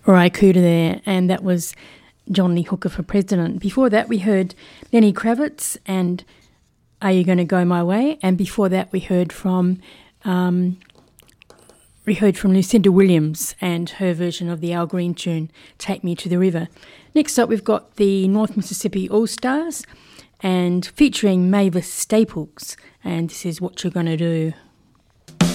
Ry Cooder there, and that was John Lee Hooker for President. Before that, we heard Lenny Kravitz and Are You Gonna Go My Way? And before that, we heard from Lucinda Williams and her version of the Al Green tune, Take Me to the River. Next up, we've got the North Mississippi All-Stars and featuring Mavis Staples, and this is What You're Gonna Do.